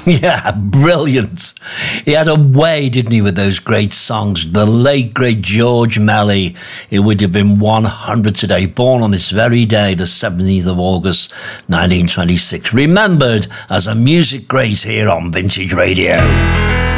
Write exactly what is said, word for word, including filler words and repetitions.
Yeah, brilliant. He had a way, didn't he, with those great songs. The late, great George Melly. It would have been one hundred today, born on this very day, the seventeenth of August, nineteen twenty-six. Remembered as a music great here on Vintage Radio.